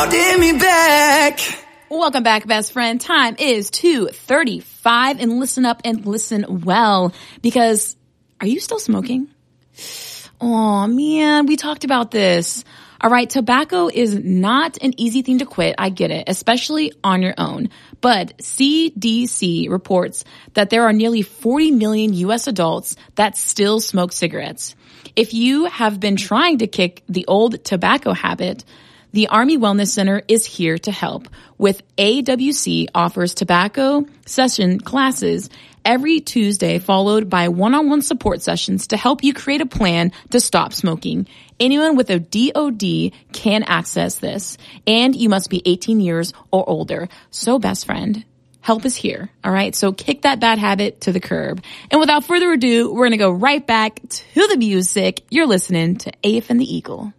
holding me back. Welcome back, best friend. Time is 2:35, and listen up and listen well, because are you still smoking? Oh man, we talked about this. All right, tobacco is not an easy thing to quit. I get it, especially on your own. But CDC reports that there are nearly 40 million U.S. adults that still smoke cigarettes. If you have been trying to kick the old tobacco habit, the Army Wellness Center is here to help. With AWC offers tobacco session classes every Tuesday, followed by one-on-one support sessions to help you create a plan to stop smoking. Anyone with a DOD can access this, and you must be 18 years or older. So, best friend, help is here. All right. So kick that bad habit to the curb. And without further ado, we're going to go right back to the music. You're listening to AF and the Eagle.